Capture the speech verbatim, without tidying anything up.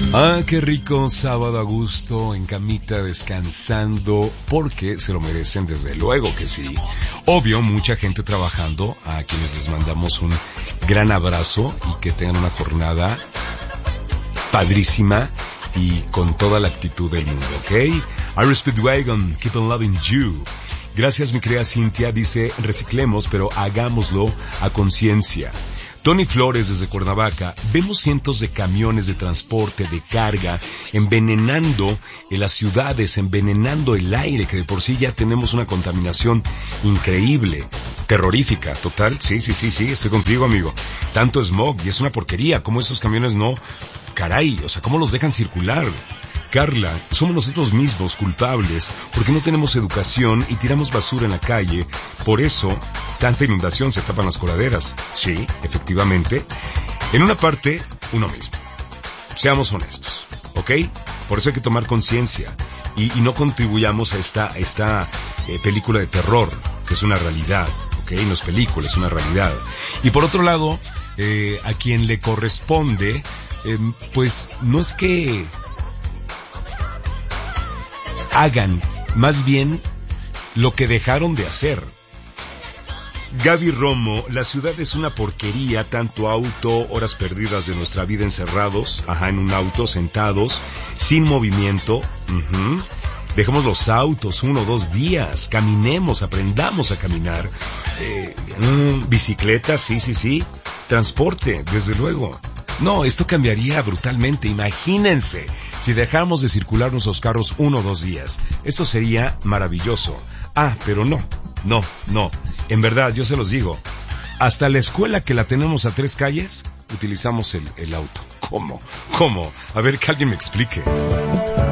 Ah, qué rico, sábado a gusto, en camita, descansando, porque se lo merecen, desde luego que sí. Obvio, mucha gente trabajando, a quienes les mandamos un gran abrazo y que tengan una jornada padrísima y con toda la actitud del mundo, ¿ok? Iris Speedwagon, keep on loving you. Gracias, mi querida Cintia, dice, reciclemos, pero hagámoslo a conciencia. Tony Flores desde Cuernavaca, vemos cientos de camiones de transporte, de carga, envenenando en las ciudades, envenenando el aire, que de por sí ya tenemos una contaminación increíble, terrorífica, total, sí, sí, sí, sí, estoy contigo, amigo. Tanto smog, y es una porquería, ¿cómo esos camiones no? Caray, o sea, ¿cómo los dejan circular? Carla, somos nosotros mismos culpables porque no tenemos educación y tiramos basura en la calle. Por eso, tanta inundación, se tapan las coladeras. Sí, efectivamente. En una parte, uno mismo. Seamos honestos, ¿ok? Por eso hay que tomar conciencia y, y no contribuyamos a esta, a esta eh, película de terror, que es una realidad, ¿ok? No es película, es una realidad. Y por otro lado, eh, a quien le corresponde, eh, pues no es que hagan, más bien, lo que dejaron de hacer. Gaby Romo, la ciudad es una porquería, tanto auto, horas perdidas de nuestra vida encerrados, ajá, en un auto, sentados, sin movimiento. Uh-huh. Dejemos los autos uno o dos días, caminemos, aprendamos a caminar. Eh, mm, bicicleta, sí, sí, sí. Transporte, desde luego. No, esto cambiaría brutalmente. Imagínense si dejáramos de circular nuestros carros uno o dos días. Eso sería maravilloso. Ah, pero no, no, no. En verdad, yo se los digo. Hasta la escuela, que la tenemos a tres calles, utilizamos el, el auto. ¿Cómo? ¿Cómo? A ver, que alguien me explique.